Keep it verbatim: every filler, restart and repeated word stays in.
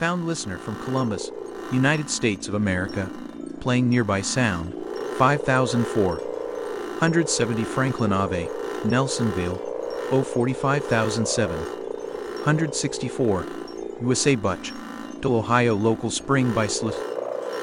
Found listener from Columbus, United States of America, playing nearby sound, five thousand four hundred seventy Franklin Ave, Nelsonville, oh forty-five thousand seven hundred sixty-four, U S A Butch, to Ohio local spring by Sl.